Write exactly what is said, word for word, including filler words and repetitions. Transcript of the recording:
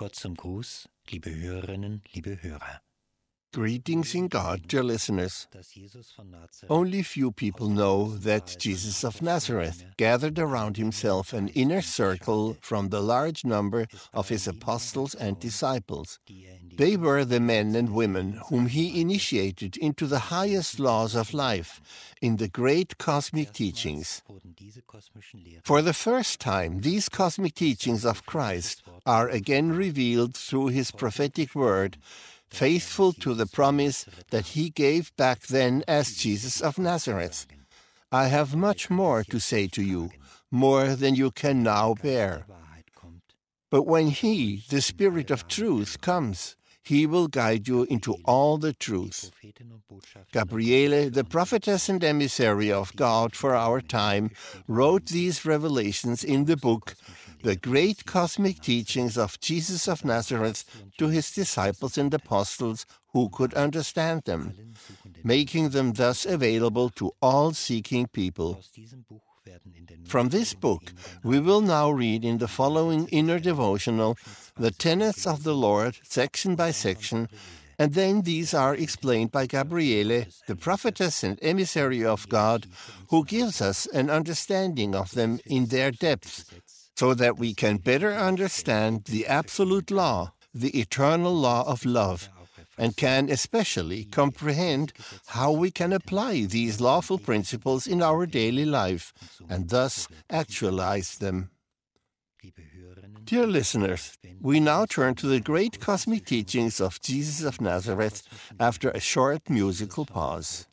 Gott zum Gruß, liebe Hörerinnen, liebe Hörer. Greetings in God, dear listeners. Only few people know that Jesus of Nazareth gathered around himself an inner circle from the large number of his apostles and disciples. They were the men and women whom he initiated into the highest laws of life in the great cosmic teachings. For the first time, these cosmic teachings of Christ are again revealed through his prophetic word, faithful to the promise that he gave back then as Jesus of Nazareth. I have much more to say to you, more than you can now bear. But when he, the Spirit of truth, comes, he will guide you into all the truth. Gabriele, the prophetess and emissary of God for our time, wrote these revelations in the book, The Great Cosmic Teachings of Jesus of Nazareth, to his disciples and apostles who could understand them, making them thus available to all seeking people. From this book, we will now read in the following inner devotional the tenets of the Lord, section by section, and then these are explained by Gabriele, the prophetess and emissary of God, who gives us an understanding of them in their depth, so that we can better understand the absolute law, the eternal law of love, and can especially comprehend how we can apply these lawful principles in our daily life, and thus actualize them. Dear listeners, we now turn to the great cosmic teachings of Jesus of Nazareth after a short musical pause.